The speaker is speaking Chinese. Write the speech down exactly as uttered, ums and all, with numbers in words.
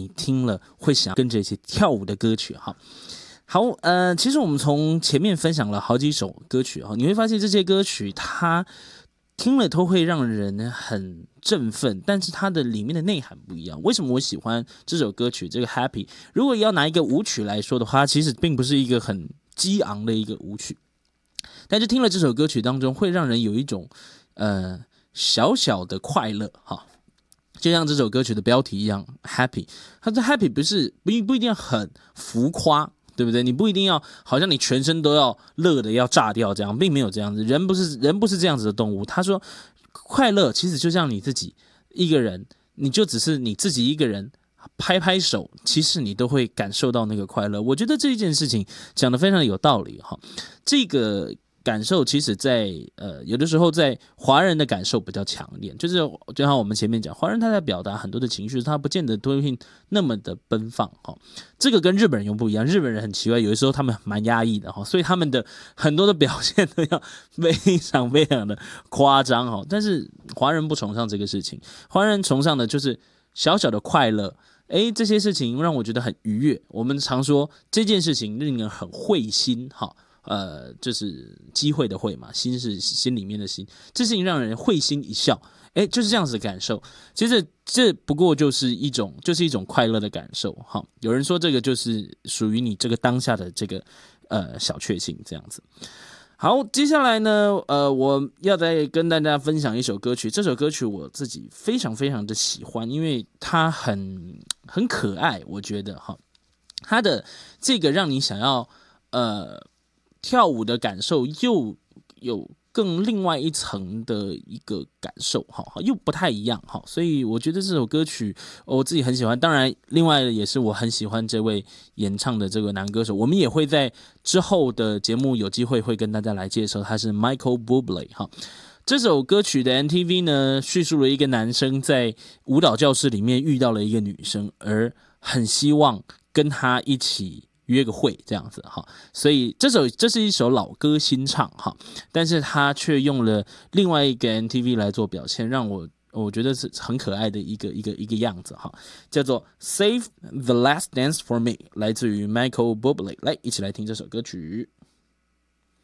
你听了会想跟着一起跳舞的歌曲哈。好，呃，其实我们从前面分享了好几首歌曲哈，你会发现这些歌曲它听了都会让人很振奋，但是它的里面的内涵不一样。为什么我喜欢这首歌曲？这个 Happy， 如果要拿一个舞曲来说的话，其实并不是一个很激昂的一个舞曲，但是听了这首歌曲当中，会让人有一种呃小小的快乐哈。就像这首歌曲的标题一样 ，Happy， 它的 Happy 不是不不一定很浮夸。对不对？你不一定要好像你全身都要乐的要炸掉这样，并没有这样子。人不是人不是这样子的动物。他说，快乐其实就像你自己一个人，你就只是你自己一个人拍拍手，其实你都会感受到那个快乐。我觉得这件事情讲得非常有道理哈。这个感受其实在呃有的时候在华人的感受比较强烈，就是就像我们前面讲，华人他在表达很多的情绪，他不见得都会那么的奔放哈。这个跟日本人又不一样，日本人很奇怪，有的时候他们蛮压抑的哈，所以他们的很多的表现都要非常非常的夸张哈。但是华人不崇尚这个事情，华人崇尚的就是小小的快乐。诶，这些事情让我觉得很愉悦。我们常说这件事情令人很会心哈。呃，就是机会的会嘛，心是心里面的心，这事情让人会心一笑，哎，就是这样子的感受。其实这不过就是一种，就是一种快乐的感受哈。有人说这个就是属于你这个当下的这个呃小确幸这样子。好，接下来呢，呃，我要再跟大家分享一首歌曲。这首歌曲我自己非常非常的喜欢，因为它很很可爱，我觉得哈，它的这个让你想要呃。跳舞的感受又有更另外一层的一个感受，又不太一样，所以我觉得这首歌曲我自己很喜欢。当然，另外也是我很喜欢这位演唱的这个男歌手，我们也会在之后的节目有机会会跟大家来介绍，他是 Michael Bublé 哈。这首歌曲的 M V 呢，叙述了一个男生在舞蹈教室里面遇到了一个女生，而很希望跟她一起约个会这样子哈，所以这首这是一首老歌新唱哈，但是他却用了另外一个 M V 来做表现，让我我觉得是很可爱的一个一个一个样子哈，叫做 Save the Last Dance for Me， 来自于 Michael Bublé， 来一起来听这首歌曲。